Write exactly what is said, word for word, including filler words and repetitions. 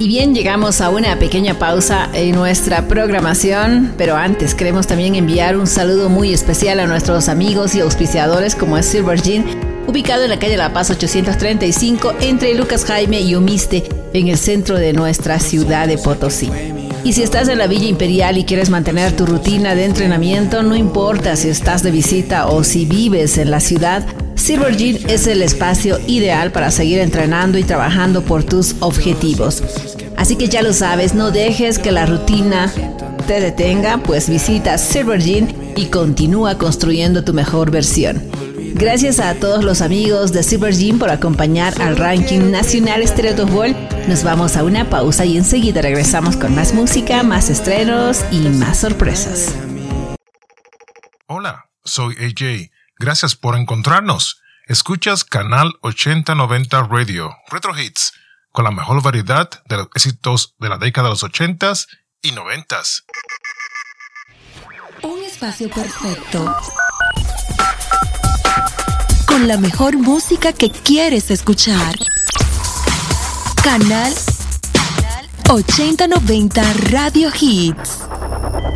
Y bien, llegamos a una pequeña pausa en nuestra programación, pero antes queremos también enviar un saludo muy especial a nuestros amigos y auspiciadores como es Silver Gin, ubicado en la calle La Paz ochocientos treinta y cinco entre Lucas Jaime y Omiste, en el centro de nuestra ciudad de Potosí. Y si estás en la Villa Imperial y quieres mantener tu rutina de entrenamiento, no importa si estás de visita o si vives en la ciudad, Silver Gym es el espacio ideal para seguir entrenando y trabajando por tus objetivos. Así que ya lo sabes, no dejes que la rutina te detenga, pues visita Silver Gym y continúa construyendo tu mejor versión. Gracias a todos los amigos de Silver Gym por acompañar al ranking nacional Stereo Ball. Nos vamos a una pausa y enseguida regresamos con más música, más estrenos y más sorpresas. Hola, soy A J. Gracias por encontrarnos. Escuchas Canal ochenta noventa Radio, Retro Hits, con la mejor variedad de los éxitos de la década de los ochentas y noventas. Un espacio perfecto, con la mejor música que quieres escuchar. Canal ochenta noventa Radio Hits.